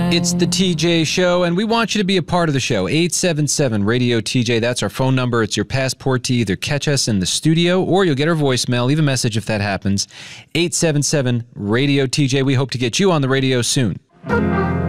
It's the TJ Show, and we want you to be a part of the show. 877-RADIO-TJ, that's our phone number. It's your passport to either catch us in the studio or you'll get our voicemail. Leave a message if that happens. 877-RADIO-TJ. We hope to get you on the radio soon.